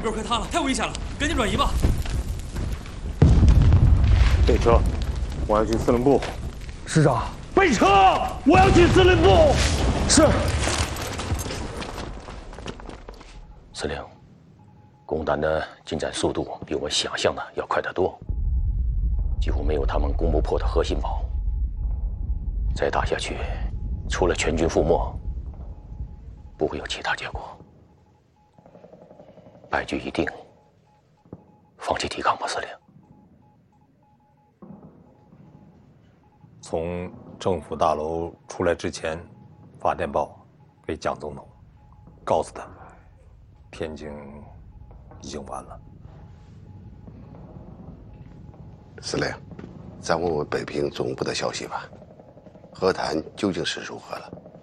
边快塌了，太危险了，赶紧转移吧。 备车，我要去司令部。 师长，备车，我要去司令部。是。 司令，公党的进展速度比我想象的要快得多，几乎没有他们攻不破的核心堡。再打下去，除了全军覆没，不会有其他结果。败局已定，放弃抵抗吧，司令。 从政府大楼出来之前，发电报给蒋总统，告诉他，天津已经完了。 司令，再问问北平总部的消息吧，和谈究竟是如何了？